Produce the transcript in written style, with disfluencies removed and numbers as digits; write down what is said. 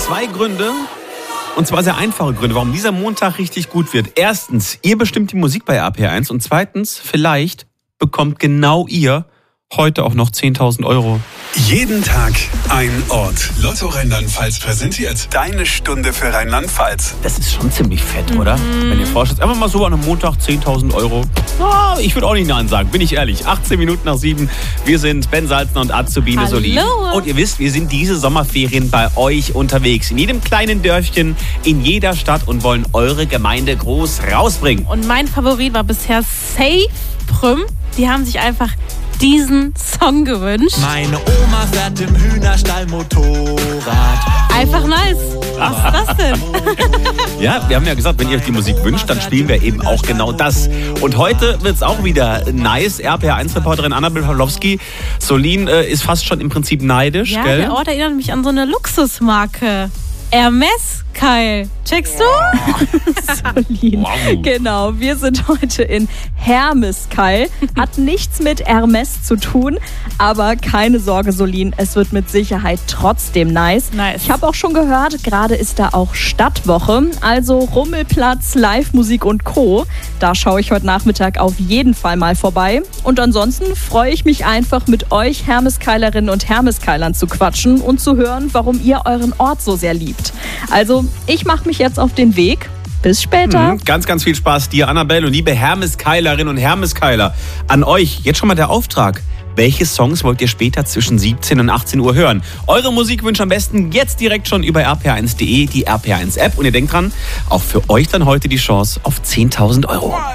2 Gründe, und zwar sehr einfache Gründe, warum dieser Montag richtig gut wird. Erstens, ihr bestimmt die Musik bei RPR1 und zweitens, vielleicht bekommt genau ihr heute auch noch 10.000 Euro. Jeden Tag ein Ort. Lotto Rheinland-Pfalz präsentiert deine Stunde für Rheinland-Pfalz. Das ist schon ziemlich fett, oder? Wenn ihr vorstellt, einfach mal so an einem Montag 10.000 Euro. Ich würde auch nicht Nein sagen, bin ich ehrlich. 18 Minuten nach 7. Wir sind Ben Salzner und Azubine Solin. Und ihr wisst, wir sind diese Sommerferien bei euch unterwegs. In jedem kleinen Dörfchen, in jeder Stadt und wollen eure Gemeinde groß rausbringen. Und mein Favorit war bisher Safe Prüm. Die haben sich einfach diesen Song gewünscht. Meine Oma fährt im Hühnerstall Motorrad. Einfach nice. Was ist das denn? Ja, wir haben ja gesagt, wenn ihr euch die Musik wünscht, dann spielen wir eben auch genau das. Und heute wird's auch wieder nice. RPR1-Reporterin Annabel Pawlowski. Solin ist fast schon im Prinzip neidisch, Ja, gell? der Ort erinnert mich an so eine Luxusmarke. Hermes, Kai. Checkst du? Solin. Wow. Genau, wir sind heute in Hermeskeil. Hat nichts mit Hermes zu tun, aber keine Sorge, Solin, es wird mit Sicherheit trotzdem nice. Ich habe auch schon gehört, gerade ist da auch Stadtwoche, also Rummelplatz, Live-Musik und Co. Da schaue ich heute Nachmittag auf jeden Fall mal vorbei. Und ansonsten freue ich mich einfach, mit euch Hermeskeilerinnen und Hermeskeilern zu quatschen und zu hören, warum ihr euren Ort so sehr liebt. Also, ich mache mich jetzt auf den Weg. Bis später. Ganz, ganz viel Spaß dir, Annabelle, und liebe Hermeskeilerinnen und Hermeskeiler. An euch jetzt schon mal der Auftrag. Welche Songs wollt ihr später zwischen 17 und 18 Uhr hören? Eure Musikwünsche am besten jetzt direkt schon über rpr1.de, die RPR1-App. Und ihr denkt dran, auch für euch dann heute die Chance auf 10.000 Euro.